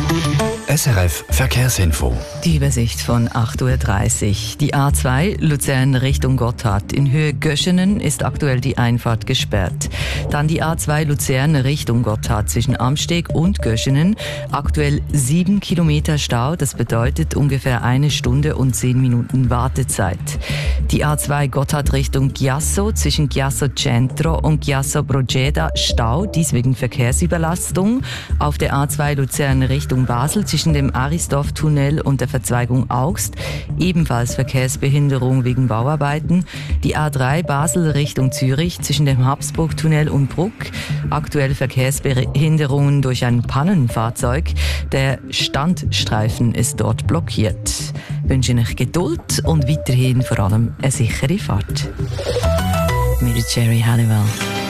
SRF Verkehrsinfo. Die Übersicht von 8.30 Uhr. Die A2 Luzern Richtung Gotthard. In Höhe Göschenen ist aktuell die Einfahrt gesperrt. Dann die A2 Luzern Richtung Gotthard zwischen Amsteg und Göschenen. Aktuell 7 Kilometer Stau. Das bedeutet ungefähr 1 Stunde und 10 Minuten Wartezeit. Die A2 Gotthard Richtung Chiasso zwischen Chiasso Centro und Chiasso Proceda Stau. Dies wegen Verkehrsüberlastung. Auf der A2 Luzern Richtung Basel zwischen dem Arisdorf-Tunnel und der Verzweigung Augst ebenfalls Verkehrsbehinderung wegen Bauarbeiten. Die A3 Basel Richtung Zürich zwischen dem Habsburg-Tunnel und Bruck. Aktuell Verkehrsbehinderungen durch ein Pannenfahrzeug. Der Standstreifen ist dort blockiert. Ich wünsche euch Geduld und weiterhin vor allem eine sichere Fahrt. Mit Jerry Halliwell.